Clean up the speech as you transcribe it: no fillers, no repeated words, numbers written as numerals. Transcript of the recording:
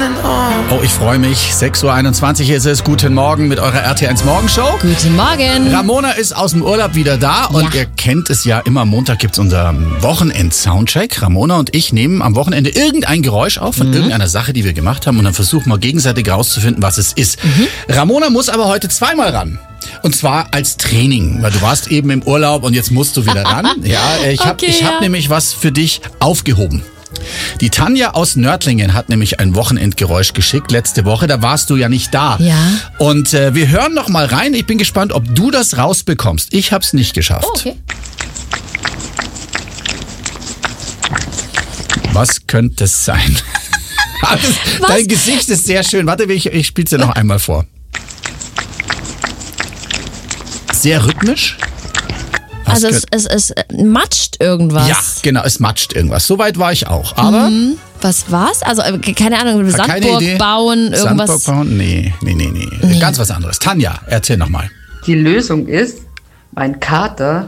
Oh, ich freue mich. 6.21 Uhr ist es. Guten Morgen mit eurer RT1 Morgenshow. Guten Morgen. Ramona ist aus dem Urlaub wieder da und ihr kennt es ja immer, Montag gibt's unser Wochenend-Soundcheck. Ramona und ich nehmen am Wochenende irgendein Geräusch auf von irgendeiner Sache, die wir gemacht haben und dann versuchen wir gegenseitig rauszufinden, was es ist. Ramona muss aber heute zweimal ran. Und zwar als Training, weil du warst eben im Urlaub und jetzt musst du wieder ran. Ich hab nämlich was für dich aufgehoben. Die Tanja aus Nördlingen hat nämlich ein Wochenendgeräusch geschickt letzte Woche. Da warst du ja nicht da. Ja. Und wir hören noch mal rein. Ich bin gespannt, ob du das rausbekommst. Ich hab's nicht geschafft. Oh, okay. Was könnte es sein? Dein Gesicht ist sehr schön. Warte, ich spiel's dir noch einmal vor. Sehr rhythmisch. Also es matscht irgendwas. Ja, genau, es matscht irgendwas. Soweit war ich auch. Aber Was war's? Also keine Ahnung, keine Sandburg Idee. bauen, irgendwas. Sandburg bauen? Nee. Ganz was anderes. Tanja, erzähl nochmal. Die Lösung ist, mein Kater